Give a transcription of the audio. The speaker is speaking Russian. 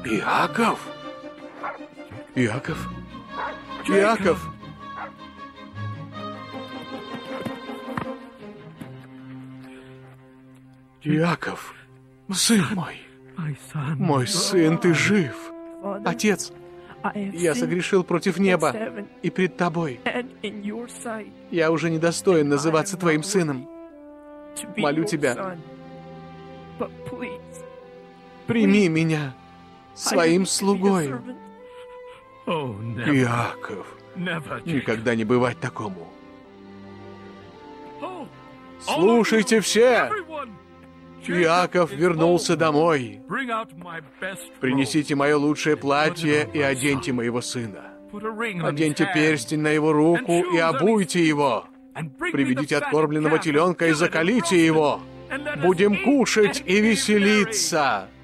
Иаков? Иаков? Иаков! Иаков, сын мой сын, ты жив. Отец, я согрешил против неба и пред тобой. Я уже недостоин называться твоим сыном. Молю тебя, прими меня своим слугой. Иаков, никогда не бывать такому. Слушайте все! Иаков вернулся домой. Принесите мое лучшее платье и оденьте моего сына. Оденьте перстень на его руку и обуйте его. Приведите откормленного теленка и заколите его. Будем кушать и веселиться.